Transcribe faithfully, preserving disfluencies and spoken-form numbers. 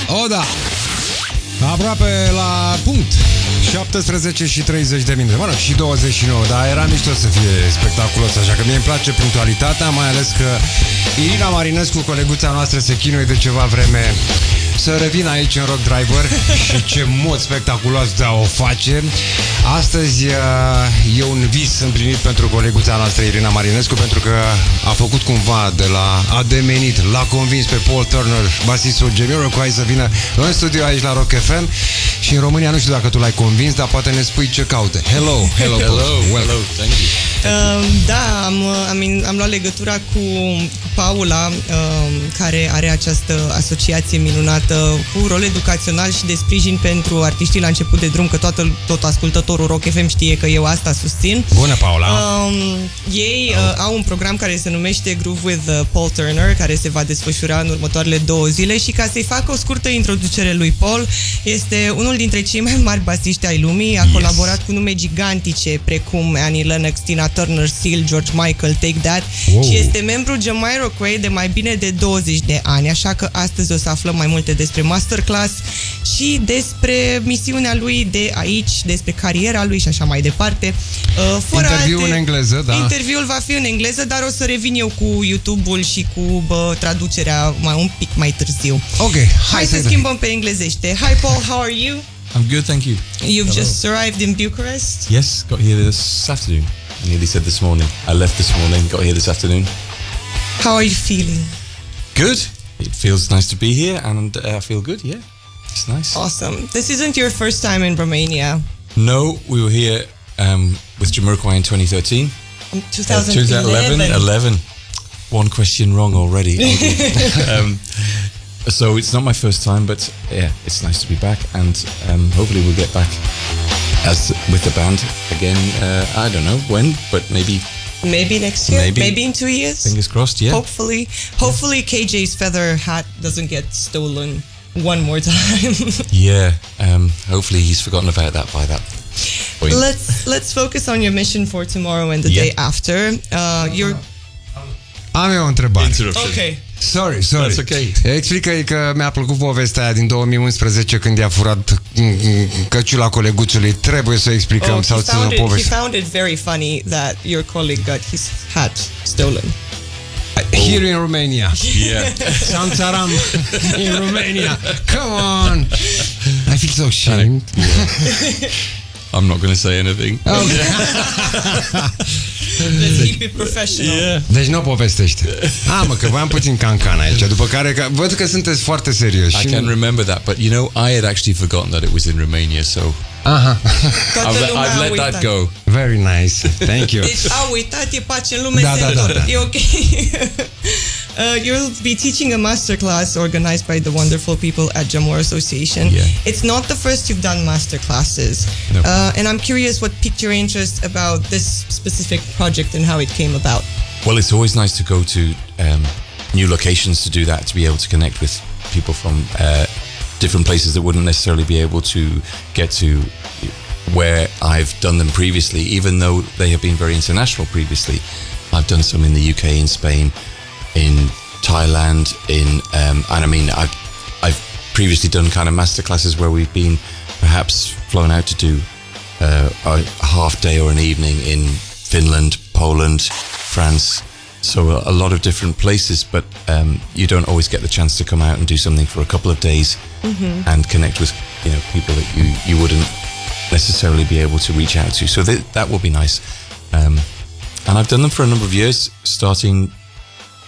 O, da! Aproape la punct. șaptesprezece și treizeci de minute. Mă rog, și douăzeci și nouă, dar era mișto să fie spectaculos, așa că mie îmi place punctualitatea, mai ales că Irina Marinescu, coleguța noastră, se chinuie de ceva vreme să revină aici în Rock Driver și ce mod spectaculos de a o face. Astăzi e un vis împlinit pentru coleguța noastră Irina Marinescu, pentru că a făcut cumva de la ademenit, l-a convins pe Paul Turner, basistul Jamiroquai, să vină în studio aici la Rock F M. Și în România nu știu dacă tu l-ai convins, dar poate ne spui ce caută. Hello, hello, hello, Paul. hello, thank you. Uh, da, am, am, am luat legătura cu, cu Paula, uh, care are această asociație minunată cu rol educațional și de sprijin pentru artiștii la început de drum, că toată, tot ascultătorul Rock F M știe că eu asta susțin. Bună, Paula! Uh, ei uh, au un program care se numește Groove with uh, Paul Turner, care se va desfășura în următoarele două zile și ca să-i fac o scurtă introducere lui Paul, este unul dintre cei mai mari basiști ai lumii, a yes. colaborat cu nume gigantice precum Annie Lennox, Tina Turner, Seal, George Michael, Take That, wow. și este membru Jamiroquai de mai bine de douăzeci de ani, așa că astăzi o să aflăm mai multe despre masterclass și despre misiunea lui de aici, despre cariera lui și așa mai departe. Uh, fără interviul alte... în engleză, da. Interviul va fi în engleză, dar o să revin eu cu YouTube-ul și cu bă, traducerea mai un pic mai târziu. Ok, hai să schimbăm pe englezește. Hi Paul, how are you? I'm good, thank you. You've Hello. just arrived in Bucharest? Yes, got here this afternoon. I nearly said this morning. I left this morning, got here this afternoon. How are you feeling? Good. It feels nice to be here and uh, I feel good, yeah. It's nice. Awesome. This isn't your first time in Romania. No, we were here um, with Jamiroquai in twenty thirteen. In twenty eleven. Uh, eleven. eleven. One question wrong already. um, so it's not my first time, but yeah, it's nice to be back and um, hopefully we'll get back as with the band again. Uh, I don't know when, but maybe maybe next year, maybe, maybe in two years. Fingers crossed. Yeah. Hopefully, hopefully K J's feather hat doesn't get stolen one more time. Yeah. Um, hopefully he's forgotten about that by that point. Let's let's focus on your mission for tomorrow and the yeah. day after. Uh, you're. Am eu o întrebare. Interruption. Okay. Sorry, sorry. That's okay. Explică-i că mi-a plăcut povestea aia din două mii unsprezece când i-a furat căciula coleguțului. Trebuie să o explicăm oh, sau să o povestea. He found it very funny that your colleague got his hat stolen. Here in Romania. Yeah. Santaram in Romania. Come on. I feel so ashamed. Yeah. I'm not going to say anything. Okay. Let's keep it professional. Yeah. Deci nu povestește. Ah, mă, că voiam puțin cancan aici. După care, că, văd că sunteți foarte serioși. I can remember that, but you know, I had actually forgotten that it was in Romania, so Aha. I've, I've let that go. Very nice. Thank you. Deci a uitat, e pace în lume, da, da, da, da. E ok. Uh, you'll be teaching a masterclass organized by the wonderful people at Jamor Association. Yeah. It's not the first you've done masterclasses. No. Uh, and I'm curious what piqued your interest about this specific project and how it came about. Well, it's always nice to go to um, new locations to do that, to be able to connect with people from uh, different places that wouldn't necessarily be able to get to where I've done them previously, even though they have been very international previously. I've done some in the U K, in Spain, in Thailand, in um, and I mean I've I've previously done kind of masterclasses where we've been perhaps flown out to do uh, a half day or an evening in Finland, Poland, France. So a, a lot of different places, but um, you don't always get the chance to come out and do something for a couple of days mm-hmm. and connect with you know people that you you wouldn't necessarily be able to reach out to. So th- that will be nice. Um, and I've done them for a number of years, starting